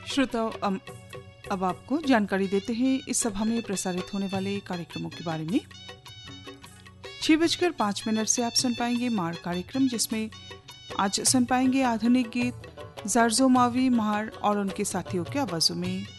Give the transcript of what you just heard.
श्रोताओं, अब आपको जानकारी देते हैं इस सभा में प्रसारित होने वाले कार्यक्रमों के बारे में। 6:05 से आप सुन पाएंगे मार कार्यक्रम, जिसमें आज सुन पाएंगे आधुनिक गीत जारजो मावी महार और उनके साथियों के आवाजों में।